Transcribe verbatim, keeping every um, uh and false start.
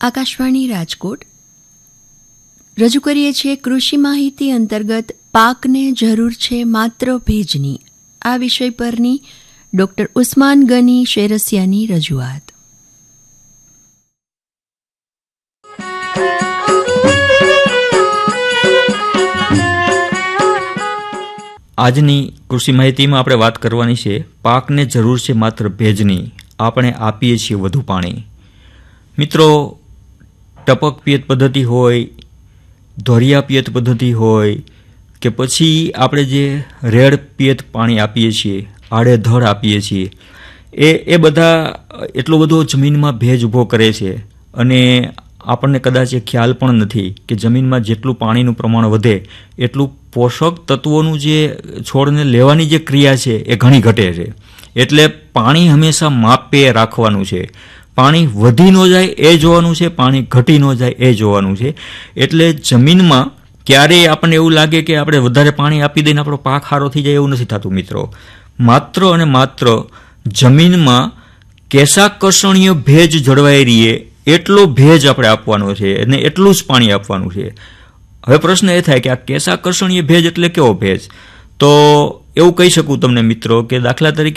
આકાશવાણી રાજકોટ રજૂ કરીએ છીએ કૃષિ માહિતી અંતર્ગત પાકને જરૂર છે માત્ર ભેજની. આ વિષય પરની ડોક્ટર ઉસ્માન ગની શેરસિયાની રજૂઆત. આજની કૃષિ માહિતીમાં આપણે વાત કરવાની છે પાકને જરૂર છે માત્ર ભેજની, આપણે આપીએ છીએ વધુ પાણી. મિત્રો, ટપક પિયત પદ્ધતિ હોય, ધોરિયા પિયત પદ્ધતિ હોય કે પછી આપણે જે રેડ પિયત પાણી આપીએ છીએ, આડેધડ આપીએ છીએ, એ એ બધા એટલો બધો જમીનમાં ભેજ ઊભો કરે છે અને આપણને કદાચ એ ખ્યાલ પણ નથી કે જમીનમાં જેટલું પાણીનું પ્રમાણ વધે એટલું પોષક તત્વોનું જે છોડને લેવાની જે ક્રિયા છે એ ઘણી ઘટે છે. એટલે પાણી હંમેશા માપે રાખવાનું છે. પાણી વધી ન જાય એ જોવાનું છે, પાણી ઘટી ન જાય એ જોવાનું છે. એટલે જમીનમાં ક્યારેય આપણને એવું લાગે કે આપણે વધારે પાણી આપી દઈને આપણો પાક સારો થઈ જાય એવું નથી થતું. મિત્રો, માત્ર અને માત્ર જમીનમાં કેશાકર્ષણીય ભેજ જળવાઈ રહીએ એટલો ભેજ આપણે આપવાનો છે અને એટલું જ પાણી આપવાનું છે. હવે પ્રશ્ન એ થાય કે આ કેશાકર્ષણીય ભેજ એટલે કેવો ભેજ? તો એવું કહી શકું તમને મિત્રો કે દાખલા તરીકે